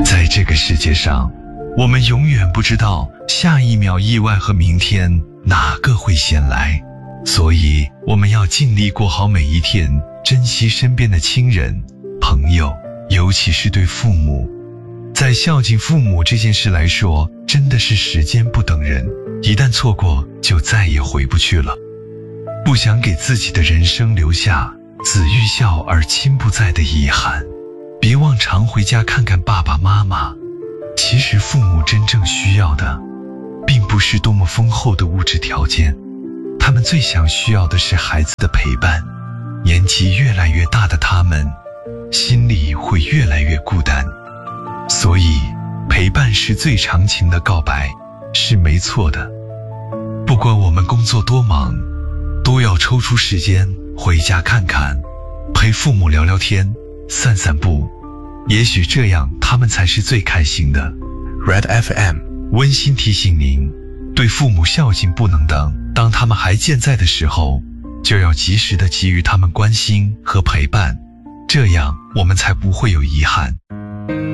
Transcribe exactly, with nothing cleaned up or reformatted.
在这个世界上，我们永远不知道下一秒意外和明天哪个会先来，所以我们要尽力过好每一天，珍惜身边的亲人、朋友，尤其是对父母。在孝敬父母这件事来说，真的是时间不等人，一旦错过就再也回不去了。不想给自己的人生留下子欲孝而亲不在的遗憾，别忘常回家看看爸爸妈妈。其实父母真正需要的并不是多么丰厚的物质条件，他们最想需要的是孩子的陪伴。年纪越来越大的他们，心里会越来越孤单，所以陪伴是最长情的告白，是没错的。不管我们工作多忙，都要抽出时间回家看看，陪父母聊聊天，散散步，也许这样他们才是最开心的。 Red F M 温馨提醒您，对父母孝敬不能等，当他们还健在的时候，就要及时的给予他们关心和陪伴，这样我们才不会有遗憾。